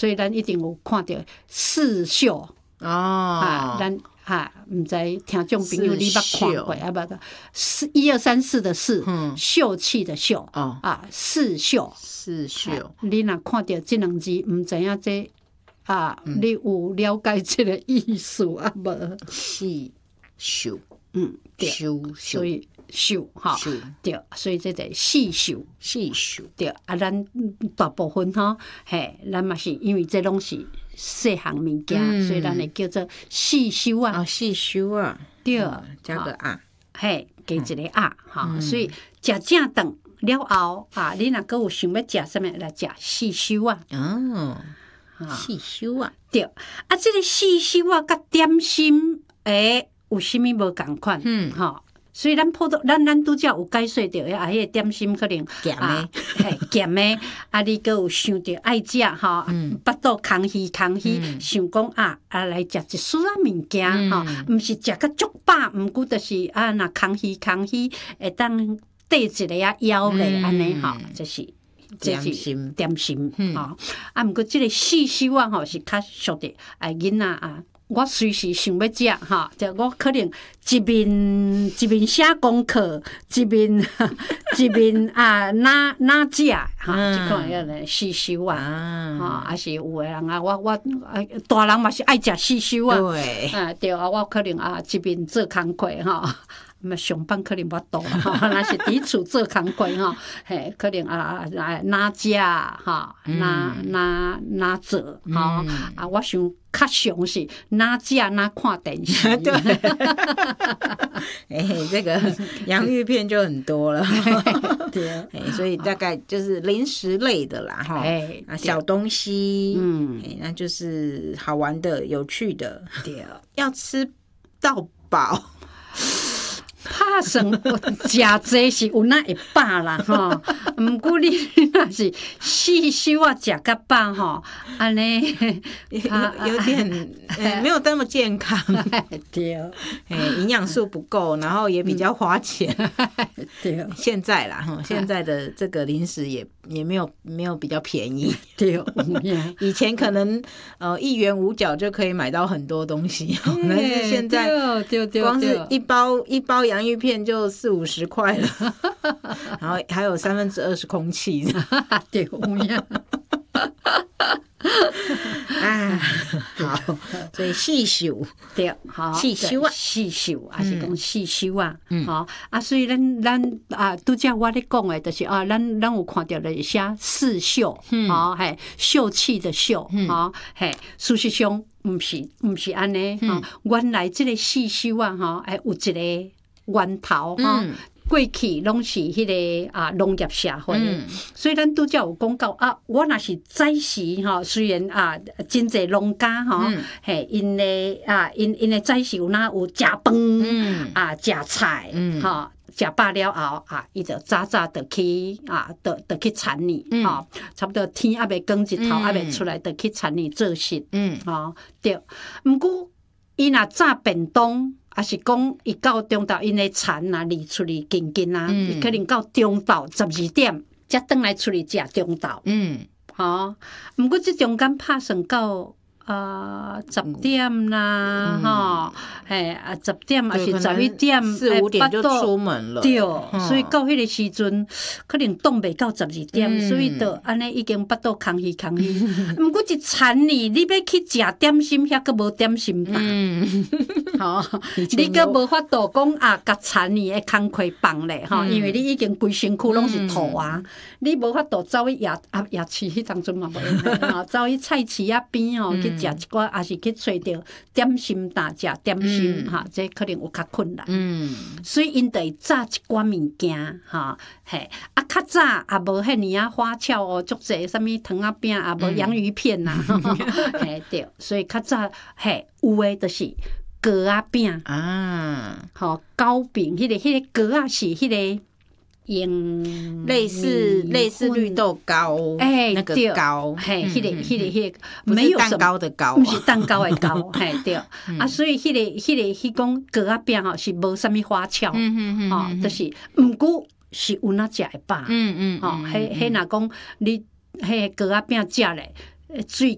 所以咱一定有看到四秀咱唔知听众朋友你捌看过啊？捌个1、2、3、4的4，秀气的秀四秀。 四秀， 你若看到这两字，唔知影这你有了解这个意思啊？无？ 四秀， 对，所以秀哈，对，所以这个四秀，对咱大部分咱嘛是因为这拢是细项物件，所以咱会叫做四秀啊。 四秀啊， 对， 加个加一个所以食正顿了后你若阁有想要食什么，来食四秀啊。 四秀啊， 对这个四秀啊，甲点心有啥物无共款？所以咱拄则有解说着迄个点心可能咸的， 咸的你阁有想着爱食巴肚空虚，想讲来食一丝物件毋是食甲足饱，毋过就是若空虚会当缀一个腰咧安尼这是点心毋过即个四秀啊是较俗的囡仔我随时想要食就我可能一面写功课，一面哪食即款个四秀还是有诶人我大人嘛是爱食四秀对我可能一面做工课上班可能无多若是伫厝做工课可能哪食哪做我想较常是哪食哪看电视。 对，这个洋芋片就很多了。 对， 所以大概就是零食类的啦，小东西，那就是好玩的、有趣的。 对， 要吃到饱。 拍算食济是有哪会饱啦毋过你若是四秀食甲饱安尼有点没有那么健康。 对， 营养素不够，然后也比较花钱。 对， 现在啦现在的这个零食也没有比较便宜。 对， 以前可能1元5角就可以买到很多东西，但是现在光是一包洋芋片就40-50块了，然后还有20%空气。 对好，所以四秀对， 四秀还是讲四秀所以咱拄则我咧讲的，就是咱有看到的写四秀秀气的秀事实上毋是安尼原来这个四秀有一个源头过去拢是迄个农业社会，所以咱拄则有讲到我若是早时虽然真济农家因的早时有食饭食菜食饱了后伊就早就去就去田里差不多天还未光日头还未出来，就去田里做事对。毋过伊若早便当。还是讲伊到中昼因的田离厝里近伊可能到中昼12点才转来厝里食中昼毋过这中间拍算到10点啦10点还是11点 4-5点就出门了。 对，所以到迄个时阵可能挡袂到12点，所以就安尼已经巴肚空虚。毋过一田里你要去食点心，遐阁无点心档你阁无法度讲甲田里的工课放咧因为你已经规身躯拢是土你无法度走去夜市迄当阵嘛无走去菜市边去食一寡，还是去找着点心档食点心这可能有较困难。所以因就会炸一寡物件较早也无遐尔花俏足济啥物糖仔饼无洋芋片对，所以较早有诶就是糕仔饼糕饼迄个糕仔是迄个用类似绿豆糕那个糕迄个没有蛋糕的糕， 不是蛋糕的糕对所以迄讲糕仔饼是无啥物花俏就是毋过是有哪食会饱迄若讲你迄糕仔饼食咧水